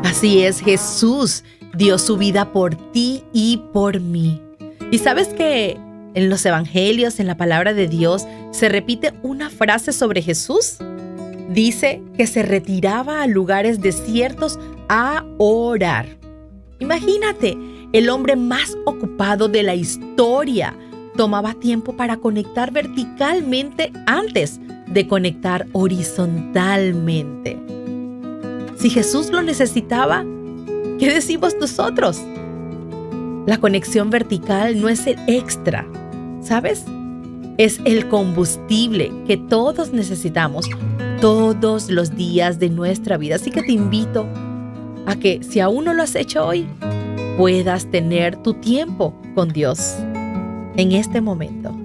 Así es, Jesús dio su vida por ti y por mí. ¿Y sabes que en los evangelios, en la palabra de Dios, se repite una frase sobre Jesús? Dice que se retiraba a lugares desiertos a orar. Imagínate, el hombre más ocupado de la historia tomaba tiempo para conectar verticalmente antes de conectar horizontalmente. Si Jesús lo necesitaba, ¿qué decimos nosotros? La conexión vertical no es el extra, ¿sabes? Es el combustible que todos necesitamos todos los días de nuestra vida. Así que te invito a que, si aún no lo has hecho hoy, puedas tener tu tiempo con Dios en este momento.